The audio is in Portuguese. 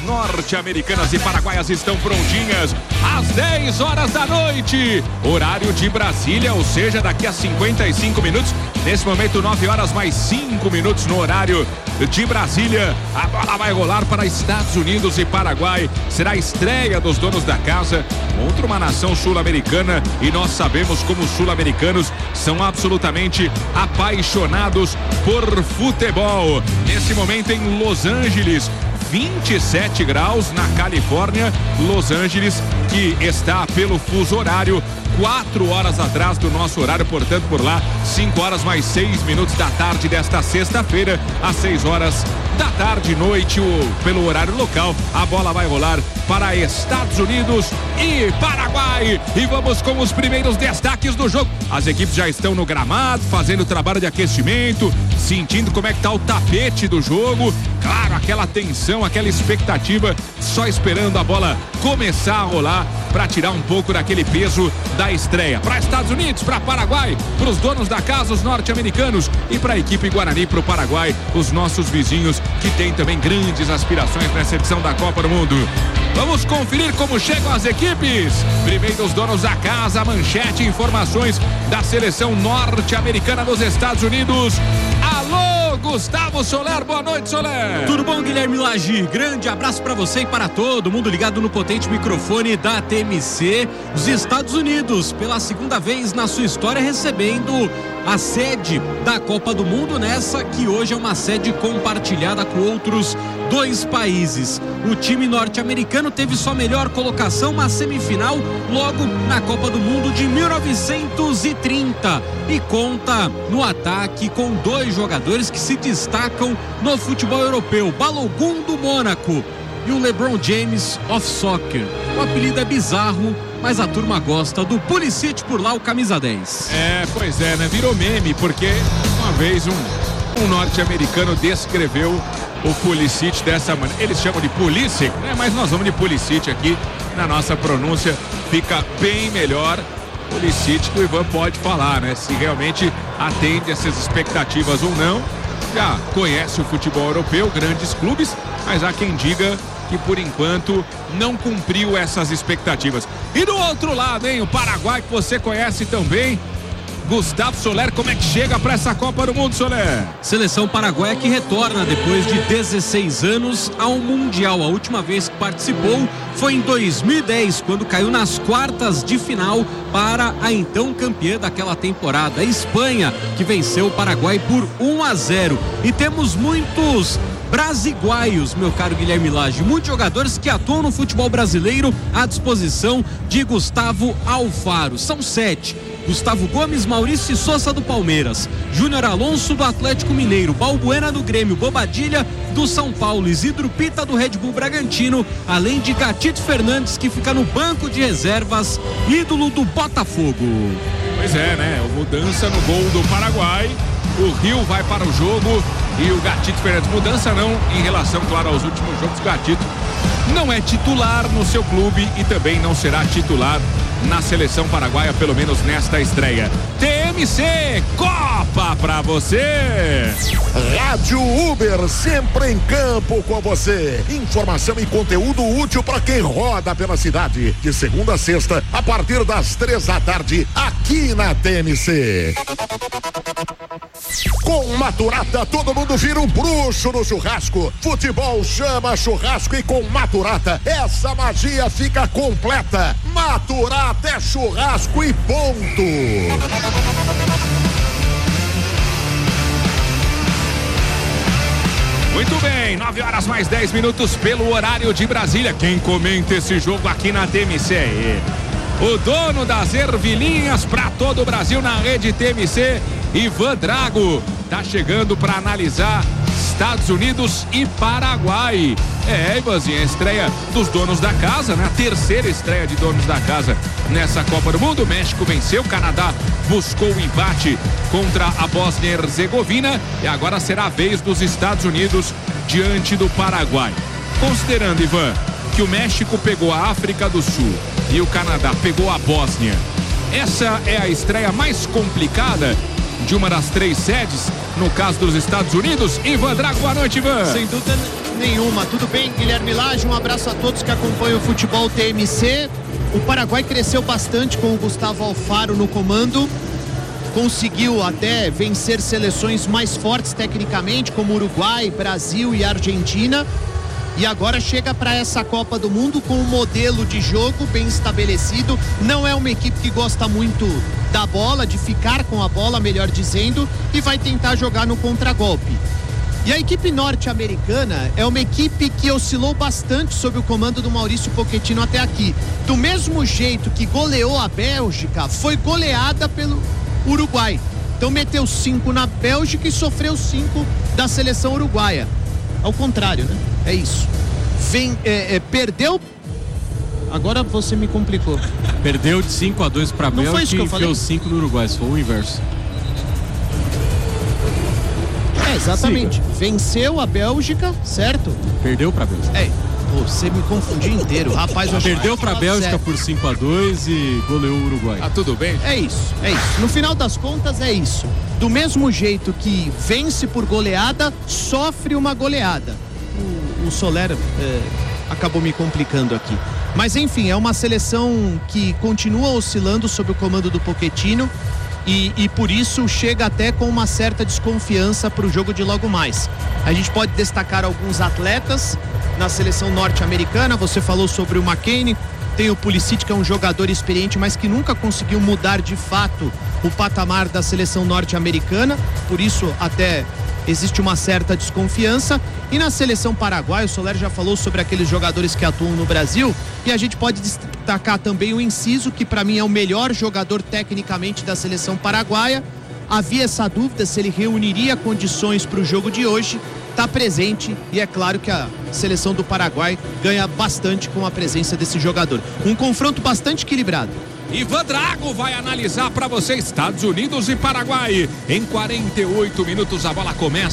norte-americanas e paraguaias estão prontinhas às 10 horas da noite, horário de Brasília, ou seja, daqui a 55 minutos. Nesse momento, 9 horas mais 5 minutos no horário de Brasília. A bola vai rolar para Estados Unidos e Paraguai. Será a estreia dos donos da casa contra uma nação sul-americana, e nós sabemos como os sul-americanos são absolutamente apaixonados por futebol. Nesse momento em Los Angeles, 27 graus na Califórnia. Los Angeles, que está pelo fuso horário 4 horas atrás do nosso horário, portanto por lá 5 horas mais 6 minutos da tarde desta sexta-feira, às 6 horas da tarde, noite, pelo horário local. A bola vai rolar para Estados Unidos e Paraguai, e vamos com os primeiros destaques do jogo. As equipes já estão no gramado, fazendo trabalho de aquecimento, sentindo como é que tá o tapete do jogo. Claro, aquela tensão, aquela expectativa, só esperando a bola começar a rolar para tirar um pouco daquele peso da estreia. Para Estados Unidos, para Paraguai, para os donos da casa, os norte-americanos, e para a equipe Guarani, para o Paraguai, os nossos vizinhos, que tem também grandes aspirações nessa edição da Copa do Mundo. Vamos conferir como chegam as equipes. Primeiro, os donos da casa, a manchete, informações da seleção norte-americana dos Estados Unidos. Alô, Gustavo Soler, boa noite, Soler. Tudo bom, Guilherme Lage? Grande abraço para você e para todo mundo ligado no potente microfone da TMC. Os Estados Unidos, pela segunda vez na sua história, recebendo a sede da Copa do Mundo, nessa que hoje é uma sede compartilhada com outros 2 países. O time norte-americano teve sua melhor colocação na semifinal logo na Copa do Mundo de 1930 e conta no ataque com 2 jogadores que se destacam no futebol europeu: Balogun do Mônaco e o LeBron James of Soccer. O apelido é bizarro, mas a turma gosta do Pulisic por lá, o camisa 10. Pois é, né? Virou meme, porque uma vez um norte-americano descreveu o Pulisic dessa maneira. Eles chamam de Pulisic, né? Mas nós vamos de Pulisic aqui, na nossa pronúncia fica bem melhor. Pulisic, que o Ivan pode falar, né? Se realmente atende essas expectativas ou não. Já conhece o futebol europeu, grandes clubes, mas há quem diga que por enquanto não cumpriu essas expectativas. E do outro lado, hein, o Paraguai, que você conhece também. Gustavo Soler, como é que chega para essa Copa do Mundo, Soler? Seleção paraguaia que retorna depois de 16 anos ao Mundial. A última vez que participou foi em 2010, quando caiu nas quartas de final para a então campeã daquela temporada, a Espanha, que venceu o Paraguai por 1-0. E temos muitos brasiguaios, meu caro Guilherme Lage, muitos jogadores que atuam no futebol brasileiro à disposição de Gustavo Alfaro. São 7. Gustavo Gomes, Maurício Sousa do Palmeiras, Júnior Alonso do Atlético Mineiro, Balbuena do Grêmio, Bobadilha do São Paulo, Isidro Pita do Red Bull Bragantino, além de Gatito Fernandes, que fica no banco de reservas, ídolo do Botafogo. Pois é, né? Mudança no gol do Paraguai. O Rio vai para o jogo e o Gatito Fernandes. Mudança não em relação, claro, aos últimos jogos. O Gatito não é titular no seu clube e também não será titular na seleção paraguaia, pelo menos nesta estreia. TMC Copa pra você. Rádio Uber, sempre em campo com você. Informação e conteúdo útil para quem roda pela cidade. De segunda a sexta, a partir das 3 da tarde, aqui na TMC. Com Maturata, todo mundo vira um bruxo no churrasco. Futebol chama churrasco, e com Maturata, essa magia fica completa. Maturata é churrasco e ponto. Muito bem, 9 horas mais 10 minutos pelo horário de Brasília. Quem comenta esse jogo aqui na TMC é ele, o dono das ervilhinhas para todo o Brasil na rede TMC, Ivan Drago. Tá chegando para analisar Estados Unidos e Paraguai. Ivanzinho, a estreia dos donos da casa, né? A terceira estreia de donos da casa nessa Copa do Mundo. O México venceu, o Canadá buscou o empate contra a Bósnia e Herzegovina, e agora será a vez dos Estados Unidos diante do Paraguai. Considerando, Ivan, que o México pegou a África do Sul e o Canadá pegou a Bósnia, essa é a estreia mais complicada de uma das 3 sedes, no caso dos Estados Unidos. Ivan Drago, boa noite, Ivan. Nenhuma. Tudo bem, Guilherme Lage? Um abraço a todos que acompanham o futebol TMC. O Paraguai cresceu bastante com o Gustavo Alfaro no comando. Conseguiu até vencer seleções mais fortes tecnicamente, como Uruguai, Brasil e Argentina. E agora chega para essa Copa do Mundo com um modelo de jogo bem estabelecido. Não é uma equipe que gosta muito da bola, de ficar com a bola, melhor dizendo, e vai tentar jogar no contragolpe. E a equipe norte-americana é uma equipe que oscilou bastante sob o comando do Maurício Pochettino até aqui. Do mesmo jeito que goleou a Bélgica, foi goleada pelo Uruguai. Então meteu 5 na Bélgica e sofreu 5 da seleção uruguaia. Ao contrário, né? É isso. Perdeu. Agora você me complicou. Perdeu de 5-2 para a Bélgica e enfiou 5 no Uruguai. Isso foi o inverso. Exatamente. Siga. Venceu a Bélgica, certo? Perdeu para a Bélgica. Você me confundiu inteiro, rapaz. Perdeu para a Bélgica por 5-2 e goleou o Uruguai. Tudo bem? É isso. No final das contas é isso. Do mesmo jeito que vence por goleada, sofre uma goleada. O Soler acabou me complicando aqui. Mas enfim, é uma seleção que continua oscilando sob o comando do Pochettino e por isso chega até com uma certa desconfiança para o jogo de logo mais. A gente pode destacar alguns atletas na seleção norte-americana. Você falou sobre o McKennie, tem o Pulisic, que é um jogador experiente, mas que nunca conseguiu mudar de fato o patamar da seleção norte-americana, por isso até existe uma certa desconfiança. E na seleção paraguaia, o Soler já falou sobre aqueles jogadores que atuam no Brasil, e a gente pode destacar também o Enciso, que para mim é o melhor jogador tecnicamente da seleção paraguaia. Havia essa dúvida se ele reuniria condições para o jogo de hoje. Está presente e é claro que a seleção do Paraguai ganha bastante com a presença desse jogador. Um confronto bastante equilibrado. Ivan Drago vai analisar para você Estados Unidos e Paraguai. Em 48 minutos a bola começa.